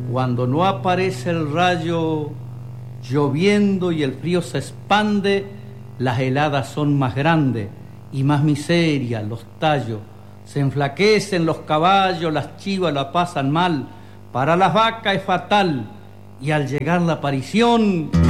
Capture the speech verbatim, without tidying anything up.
Cuando no aparece el rayo, lloviendo y el frío se expande, las heladas son más grandes y más miseria los tallos. Se enflaquecen los caballos, las chivas la pasan mal, para las vacas es fatal, y al llegar la aparición